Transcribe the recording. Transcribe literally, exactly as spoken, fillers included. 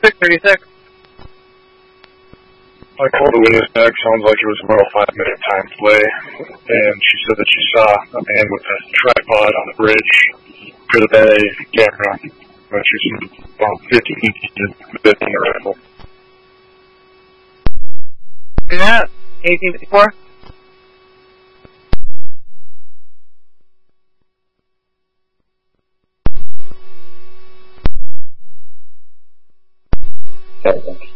six thirty-six. I called the witness back, sounds like it was about a five minute time delay, and she said that she saw a man with a tripod on the bridge. Could have been a camera, but she was about fifty feet within the rifle. Do that. eighteen fifty-four. Okay.